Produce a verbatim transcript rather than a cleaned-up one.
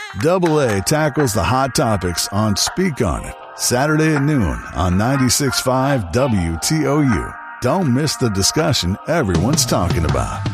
Double A tackles the hot topics on Speak On It, Saturday at noon on ninety-six point five W T O U. Don't miss the discussion everyone's talking about.